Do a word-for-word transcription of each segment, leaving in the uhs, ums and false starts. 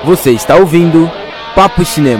Você está ouvindo Papo Cinema.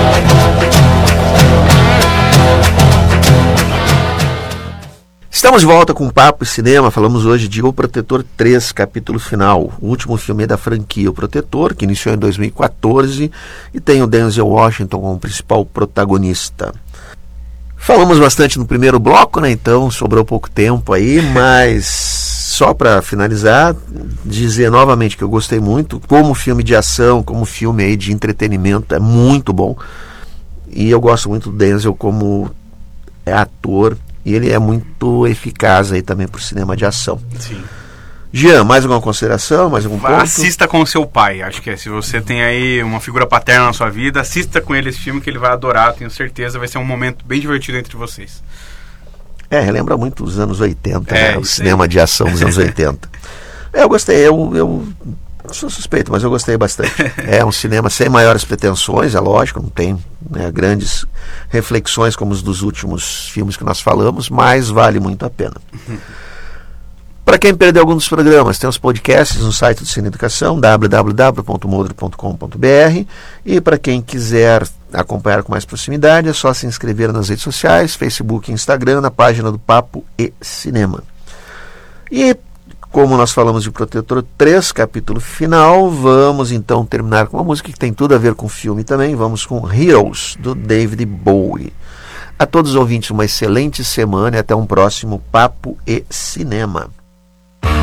Estamos de volta com Papo Cinema. Falamos hoje de O Protetor três, capítulo final. O último filme da franquia O Protetor, que iniciou em dois mil e quatorze e tem o Denzel Washington como principal protagonista. Falamos bastante no primeiro bloco, né? Então sobrou pouco tempo aí, mas só para finalizar, dizer novamente que eu gostei muito. Como filme de ação, como filme aí de entretenimento, é muito bom. E eu gosto muito do Denzel como ator. E ele é muito eficaz aí também pro cinema de ação. Sim. Jean, mais alguma consideração? Mais algum ponto? Assista com o seu pai. Acho que é, se você tem aí uma figura paterna na sua vida, assista com ele esse filme que ele vai adorar, tenho certeza. Vai ser um momento bem divertido entre vocês. É, relembra muito os anos oitenta, é, né? O cinema aí. De ação dos anos oitenta. É, eu gostei, eu, eu sou suspeito, mas eu gostei bastante. É um cinema sem maiores pretensões, é lógico, não tem, né, grandes reflexões como os dos últimos filmes que nós falamos, mas vale muito a pena. Para quem perdeu algum dos programas, tem os podcasts no site do Cine Educação, w w w ponto modro ponto com ponto b r, e para quem quiser acompanhar com mais proximidade, é só se inscrever nas redes sociais, Facebook e Instagram, na página do Papo e Cinema. E como nós falamos de Protetor três, capítulo final, vamos então terminar com uma música que tem tudo a ver com o filme também. Vamos com Heroes, do David Bowie. A todos os ouvintes, uma excelente semana e até um próximo Papo e Cinema.